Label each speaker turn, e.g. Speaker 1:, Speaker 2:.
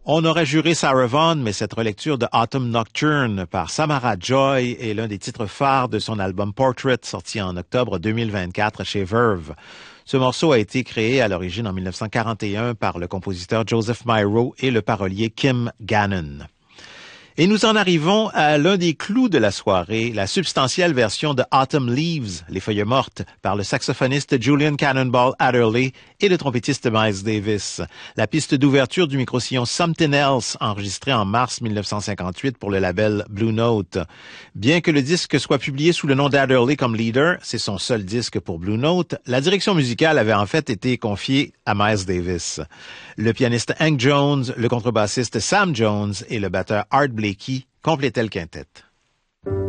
Speaker 1: On aurait juré Sarah Vaughan, mais cette relecture de Autumn Nocturne par Samara Joy est l'un des titres phares de son album Portrait, sorti en octobre 2024 chez Verve. Ce morceau a été créé à l'origine en 1941 par le compositeur Joseph Myro et le parolier Kim Gannon. Et nous en arrivons à l'un des clous de la soirée, la substantielle version de Autumn Leaves, Les feuilles mortes, par le saxophoniste Julian Cannonball Adderley et le trompettiste Miles Davis. La piste d'ouverture du micro-sillon Something Else, enregistrée en mars 1958 pour le label Blue Note. Bien que le disque soit publié sous le nom d'Adderley comme leader, c'est son seul disque pour Blue Note, la direction musicale avait en fait été confiée à Miles Davis. Le pianiste Hank Jones, le contrebassiste Sam Jones et le batteur Art Blakey complétaient le quintet.